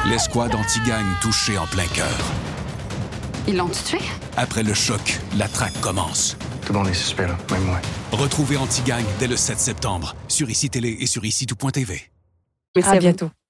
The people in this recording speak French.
L'escouade anti-gang touchée en plein cœur. Ils l'ont tué? Après le choc, la traque commence. Tout le monde est suspect, là, même moi. Retrouvez Anti-Gang dès le 7 septembre sur ICI Télé et sur ICI.tv. Merci à bientôt.